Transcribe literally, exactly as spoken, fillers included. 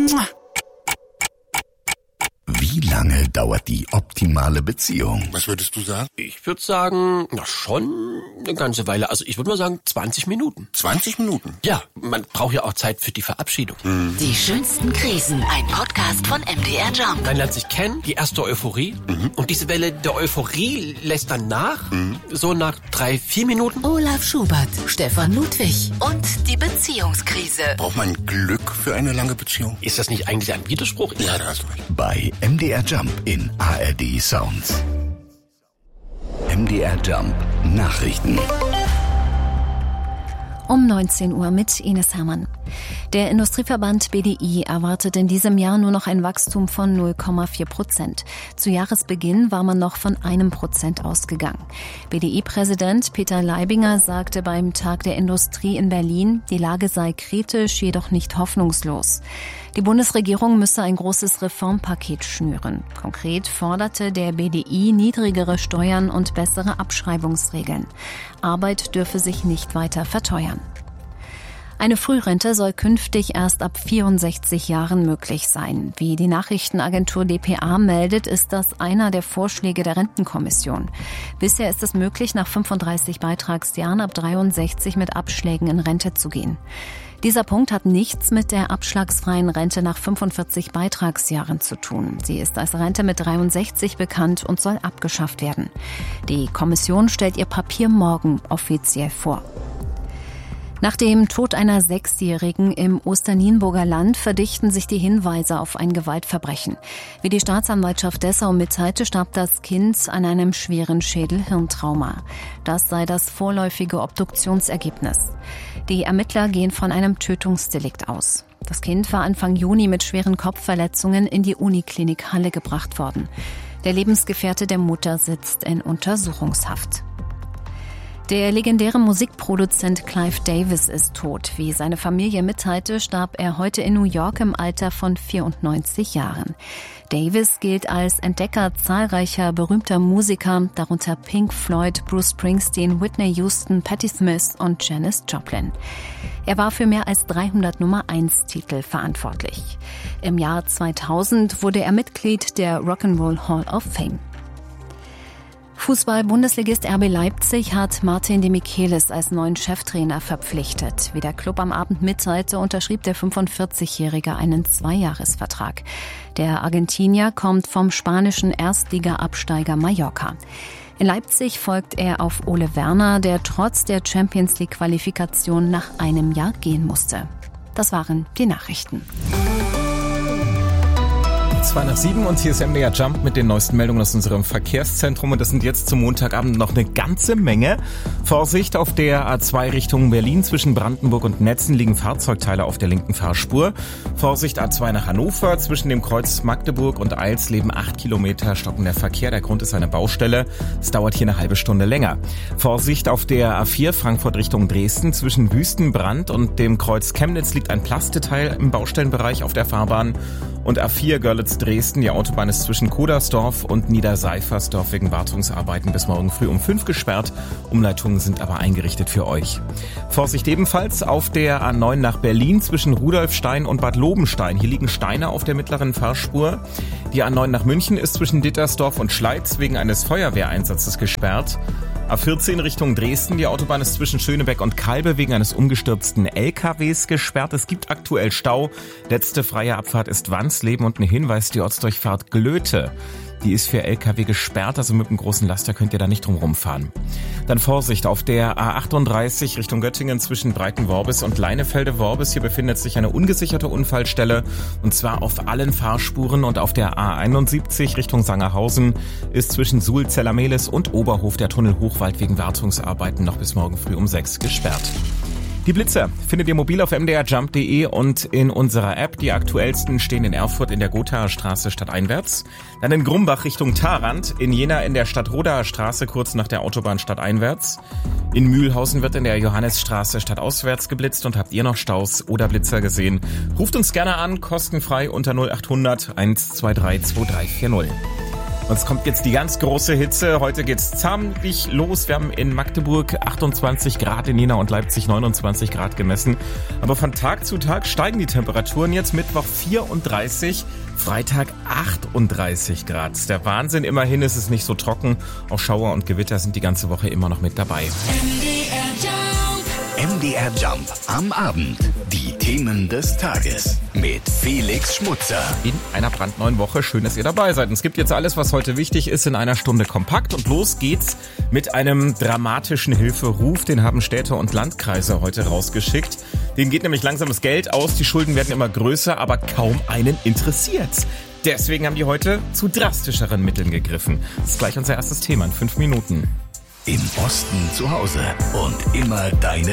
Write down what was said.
Wie lange dauert die optimale Beziehung? Was würdest du sagen? Ich würde sagen, na schon eine ganze Weile. Also ich würde mal sagen zwanzig Minuten. zwanzig Minuten? Ja, man braucht ja auch Zeit für die Verabschiedung. Mhm. Die schönsten Krisen. Ein Podcast von M D R Jump. Man lernt sich kennen, die erste Euphorie. Mhm. Und diese Welle der Euphorie lässt dann nach. Mhm. So nach drei, vier Minuten. Olaf Schubert, Stefan Ludwig und die Beziehungskrise. Braucht man Glück für eine lange Beziehung? Ist das nicht eigentlich ein Widerspruch? Ja, da hast du recht. Bei M D R Jump in A R D Sounds. M D R Jump Nachrichten. Um neunzehn Uhr mit Ines Hermann. Der Industrieverband B D I erwartet in diesem Jahr nur noch ein Wachstum von null Komma vier Prozent. Zu Jahresbeginn war man noch von einem Prozent ausgegangen. B D I-Präsident Peter Leibinger sagte beim Tag der Industrie in Berlin, die Lage sei kritisch, jedoch nicht hoffnungslos. Die Bundesregierung müsse ein großes Reformpaket schnüren. Konkret forderte der B D I niedrigere Steuern und bessere Abschreibungsregeln. Arbeit dürfe sich nicht weiter verteuern. Eine Frührente soll künftig erst ab vierundsechzig Jahren möglich sein. Wie die Nachrichtenagentur D P A meldet, ist das einer der Vorschläge der Rentenkommission. Bisher ist es möglich, nach fünfunddreißig Beitragsjahren ab dreiundsechzig mit Abschlägen in Rente zu gehen. Dieser Punkt hat nichts mit der abschlagsfreien Rente nach fünfundvierzig Beitragsjahren zu tun. Sie ist als Rente mit dreiundsechzig bekannt und soll abgeschafft werden. Die Kommission stellt ihr Papier morgen offiziell vor. Nach dem Tod einer Sechsjährigen im Osternienburger Land verdichten sich die Hinweise auf ein Gewaltverbrechen. Wie die Staatsanwaltschaft Dessau mitteilte, starb das Kind an einem schweren Schädel-Hirntrauma. Das sei das vorläufige Obduktionsergebnis. Die Ermittler gehen von einem Tötungsdelikt aus. Das Kind war Anfang Juni mit schweren Kopfverletzungen in die Uniklinik Halle gebracht worden. Der Lebensgefährte der Mutter sitzt in Untersuchungshaft. Der legendäre Musikproduzent Clive Davis ist tot. Wie seine Familie mitteilte, starb er heute in New York im Alter von vierundneunzig Jahren. Davis gilt als Entdecker zahlreicher berühmter Musiker, darunter Pink Floyd, Bruce Springsteen, Whitney Houston, Patti Smith und Janis Joplin. Er war für mehr als dreihundert Nummer eins Titel verantwortlich. Im Jahr zweitausend wurde er Mitglied der Rock'n'Roll Hall of Fame. Fußball-Bundesligist R B Leipzig hat Martin de Michelis als neuen Cheftrainer verpflichtet. Wie der Club am Abend mitteilte, unterschrieb der fünfundvierzigjährige einen Zweijahresvertrag. Der Argentinier kommt vom spanischen Erstliga-Absteiger Mallorca. In Leipzig folgt er auf Ole Werner, der trotz der Champions-League-Qualifikation nach einem Jahr gehen musste. Das waren die Nachrichten. Zwei nach sieben und hier ist M D R Jump mit den neuesten Meldungen aus unserem Verkehrszentrum und das sind jetzt zum Montagabend noch eine ganze Menge. Vorsicht, auf der A zwei Richtung Berlin zwischen Brandenburg und Netzen liegen Fahrzeugteile auf der linken Fahrspur. Vorsicht, A zwei nach Hannover zwischen dem Kreuz Magdeburg und Eilsleben acht Kilometer stockender Verkehr. Der Grund ist eine Baustelle. Es dauert hier eine halbe Stunde länger. Vorsicht, auf der A vier Frankfurt Richtung Dresden zwischen Wüstenbrand und dem Kreuz Chemnitz liegt ein Plasteteil im Baustellenbereich auf der Fahrbahn. Und A vier Görlitz-Dresden, die Autobahn ist zwischen Kodersdorf und Niederseifersdorf wegen Wartungsarbeiten bis morgen früh um fünf gesperrt. Umleitungen sind aber eingerichtet für euch. Vorsicht ebenfalls auf der A neun nach Berlin zwischen Rudolfstein und Bad Lobenstein. Hier liegen Steine auf der mittleren Fahrspur. Die A neun nach München ist zwischen Dittersdorf und Schleiz wegen eines Feuerwehreinsatzes gesperrt. A vierzehn Richtung Dresden, die Autobahn ist zwischen Schönebeck und Kalbe wegen eines umgestürzten L K Ws gesperrt. Es gibt aktuell Stau. Letzte freie Abfahrt ist Wansleben und ein Hinweis, die Ortsdurchfahrt Glöte. Die ist für L K W gesperrt, also mit einem großen Laster könnt ihr da nicht drum rumfahren. Dann Vorsicht, auf der A achtunddreißig Richtung Göttingen zwischen Breitenworbis und Leinefelde-Worbis. Hier befindet sich eine ungesicherte Unfallstelle und zwar auf allen Fahrspuren. Und auf der A einundsiebzig Richtung Sangerhausen ist zwischen Suhl-Zellermehlis und Oberhof der Tunnel Hochwald wegen Wartungsarbeiten noch bis morgen früh um sechs gesperrt. Die Blitzer findet ihr mobil auf m d r jump punkt d e und in unserer App. Die aktuellsten stehen in Erfurt in der Gothaer Straße stadteinwärts. Dann in Grumbach Richtung Tharand, in Jena in der Stadtrodaer Straße kurz nach der Autobahn stadteinwärts. In Mühlhausen wird in der Johannesstraße stadtauswärts geblitzt und habt ihr noch Staus oder Blitzer gesehen? Ruft uns gerne an, kostenfrei unter null acht hundert eins zwei drei zwei drei vier null. Und es kommt jetzt die ganz große Hitze. Heute geht's zammlich los. Wir haben in Magdeburg achtundzwanzig Grad, in Jena und Leipzig neunundzwanzig Grad gemessen. Aber von Tag zu Tag steigen die Temperaturen. Jetzt Mittwoch vierunddreißig, Freitag achtunddreißig Grad. Der Wahnsinn, immerhin ist es nicht so trocken. Auch Schauer und Gewitter sind die ganze Woche immer noch mit dabei. M D R Jump am Abend. Die Themen des Tages mit Felix Schmutzer. In einer brandneuen Woche. Schön, dass ihr dabei seid. Und es gibt jetzt alles, was heute wichtig ist, in einer Stunde kompakt. Und los geht's mit einem dramatischen Hilferuf. Den haben Städte und Landkreise heute rausgeschickt. Denen geht nämlich langsam das Geld aus. Die Schulden werden immer größer, aber kaum einen interessiert's. Deswegen haben die heute zu drastischeren Mitteln gegriffen. Das ist gleich unser erstes Thema in fünf Minuten. Im Osten zu Hause und immer deine